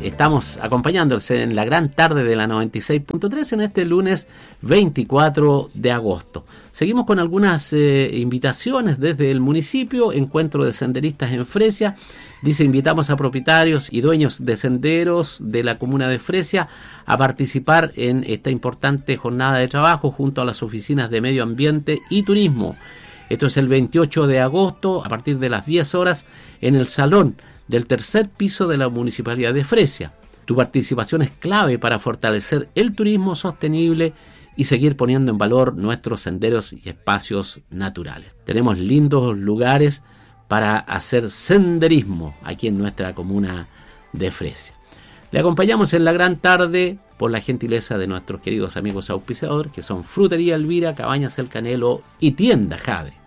estamos acompañándoles en la gran tarde de la 96.3 en este lunes 24 de agosto. Seguimos con algunas invitaciones desde el municipio. Encuentro de senderistas en Fresia. Dice: invitamos a propietarios y dueños de senderos de la comuna de Fresia a participar en esta importante jornada de trabajo junto a las oficinas de Medio Ambiente y Turismo. Esto es el 28 de agosto a partir de las 10 horas en el salón del tercer piso de la Municipalidad de Fresia. Tu participación es clave para fortalecer el turismo sostenible y seguir poniendo en valor nuestros senderos y espacios naturales. Tenemos lindos lugares para hacer senderismo aquí en nuestra comuna de Fresia. Le acompañamos en la gran tarde por la gentileza de nuestros queridos amigos auspiciadores, que son Frutería Elvira, Cabañas El Canelo y Tienda Jade.